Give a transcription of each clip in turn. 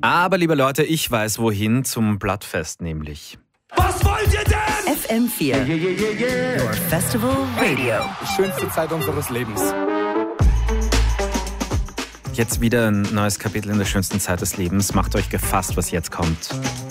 Aber, liebe Leute, ich weiß wohin, zum Bloodfest nämlich. Was wollt ihr denn? FM4, your Festival Radio. Die schönste Zeit unseres Lebens. Jetzt wieder ein neues Kapitel in der schönsten Zeit des Lebens. Macht euch gefasst, was jetzt kommt.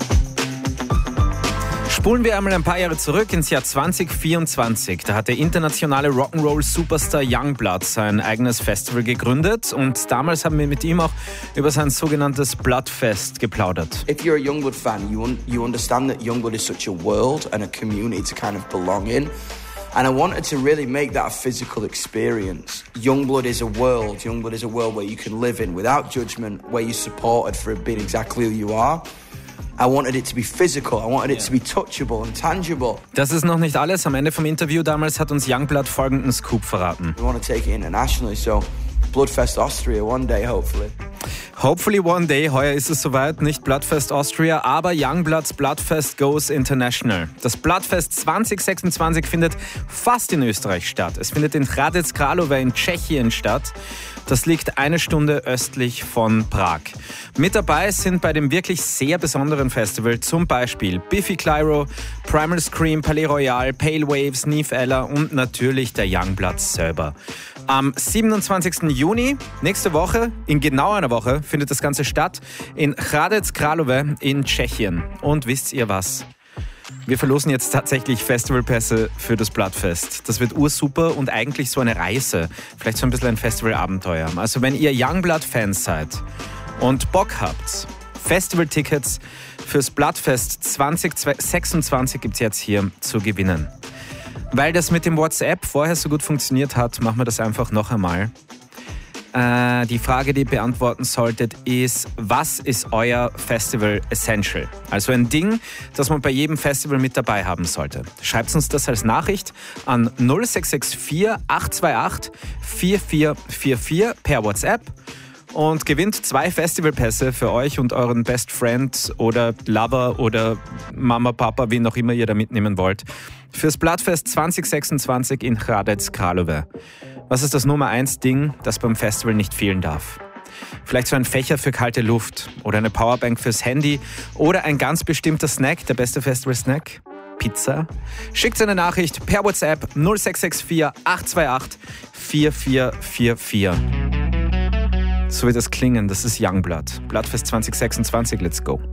Spulen wir einmal ein paar Jahre zurück ins Jahr 2024. Da hat der internationale Rock'n'Roll-Superstar Yungblud sein eigenes Festival gegründet und damals haben wir mit ihm auch über sein sogenanntes Bloodfest geplaudert. If you're a Yungblud fan, you understand that Yungblud is such a world and a community to kind of belong in. And I wanted to really make that a physical experience. Yungblud is a world. Yungblud is a world where you can live in without judgment, where you're supported for being exactly who you are. I wanted it to be physical. I wanted it to be touchable and tangible. Das ist noch nicht alles. Am Ende vom Interview damals hat uns Yungblud folgenden Scoop verraten. We want to take it internationally, so Bloodfest Austria one day, hopefully. Hopefully one day, heuer ist es soweit, nicht Bloodfest Austria, aber Youngbloods Bloodfest goes international. Das Bloodfest 2026 findet fast in Österreich statt. Es findet in Hradec Králové in Tschechien statt. Das liegt 1 Stunde östlich von Prag. Mit dabei sind bei dem wirklich sehr besonderen Festival zum Beispiel Biffy Clyro, Primal Scream, Palais Royal, Pale Waves, Neve Ella und natürlich der Youngbloods selber. Am 27. Juni, nächste Woche, in genau einer Woche, findet das Ganze statt in Hradec Králové in Tschechien. Und wisst ihr was? Wir verlosen jetzt tatsächlich Festivalpässe für das Bloodfest. Das wird ursuper und eigentlich so eine Reise. Vielleicht so ein bisschen ein Festivalabenteuer. Also wenn ihr Yungblud-Fans seid und Bock habt, Festivaltickets fürs Bloodfest 2026 gibt es jetzt hier zu gewinnen. Weil das mit dem WhatsApp vorher so gut funktioniert hat, machen wir das einfach noch einmal. Die Frage, die ihr beantworten solltet, ist, was ist euer Festival Essential? Also ein Ding, das man bei jedem Festival mit dabei haben sollte. Schreibt uns das als Nachricht an 0664 828 4444 per WhatsApp und gewinnt 2 Festivalpässe für euch und euren Best Friend oder Lover oder Mama, Papa, wen auch immer ihr da mitnehmen wollt, fürs Bloodfest 2026 in Hradec Králové. Was ist das Nummer 1 Ding, das beim Festival nicht fehlen darf? Vielleicht so ein Fächer für kalte Luft oder eine Powerbank fürs Handy oder ein ganz bestimmter Snack, der beste Festival-Snack? Pizza? Schickt eine Nachricht per WhatsApp 0664 828 4444. So wird das klingen, das ist Youngblood. Bloodfest 2026, let's go.